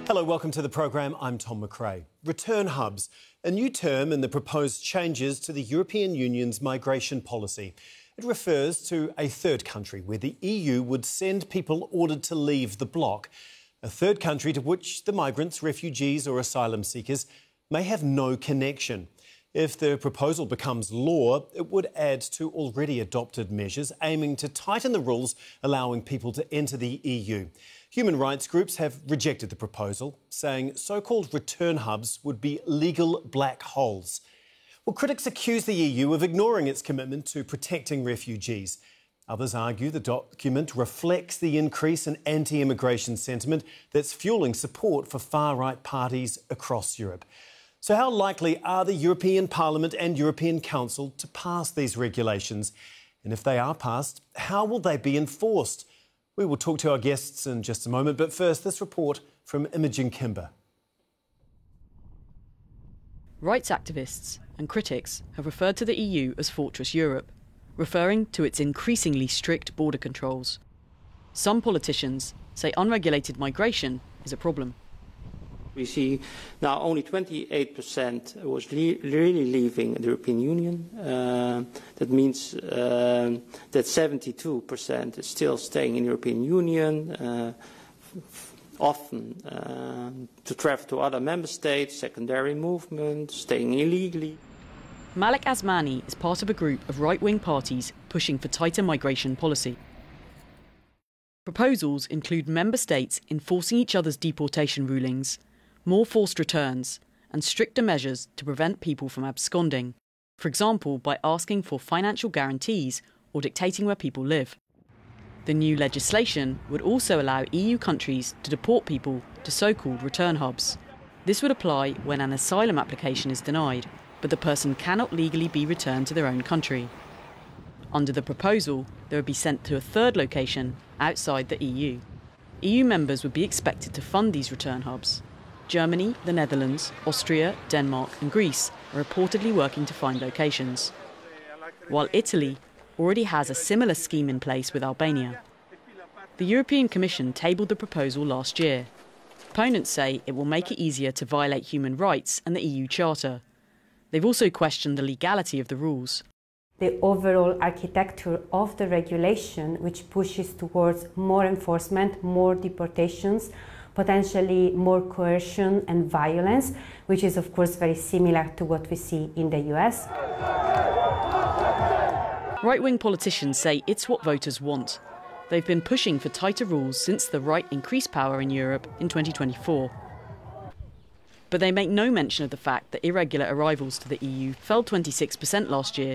Hello, welcome to the programme. I'm Tom McRae. Return hubs, a new term in the proposed changes to the European Union's migration policy. It refers to a third country where the EU would send people ordered to leave the bloc. A third country to which the migrants, refugees or asylum seekers may have no connection. If the proposal becomes law, it would add to already adopted measures aiming to tighten the rules allowing people to enter the EU. Human rights groups have rejected the proposal, saying so-called return hubs would be legal black holes. Well, critics accuse the EU of ignoring its commitment to protecting refugees. Others argue the document reflects the increase in anti-immigration sentiment that's fuelling support for far-right parties across Europe. So how likely are the European Parliament and European Council to pass these regulations? And if they are passed, how will they be enforced? We will talk to our guests in just a moment, but first, this report from Imogen Kimber. Rights activists and critics have referred to the EU as Fortress Europe, referring to its increasingly strict border controls. Some politicians say unregulated migration is a problem. We see now only 28% was really leaving the European Union. That means that 72% is still staying in the European Union, often to travel to other member states, secondary movement, staying illegally. Malik Asmani is part of a group of right-wing parties pushing for tighter migration policy. Proposals include member states enforcing each other's deportation rulings, more forced returns, and stricter measures to prevent people from absconding, for example by asking for financial guarantees or dictating where people live. The new legislation would also allow EU countries to deport people to so-called return hubs. This would apply when an asylum application is denied, but the person cannot legally be returned to their own country. Under the proposal, they would be sent to a third location outside the EU. EU members would be expected to fund these return hubs. Germany, the Netherlands, Austria, Denmark and Greece are reportedly working to find locations, while Italy already has a similar scheme in place with Albania. The European Commission tabled the proposal last year. Opponents say it will make it easier to violate human rights and the EU Charter. They've also questioned the legality of the rules. The overall architecture of the regulation, which pushes towards more enforcement, more deportations, potentially more coercion and violence, which is of course very similar to what we see in the US. Right-wing politicians say it's what voters want. They've been pushing for tighter rules since the right increased power in Europe in 2024. But they make no mention of the fact that irregular arrivals to the EU fell 26% last year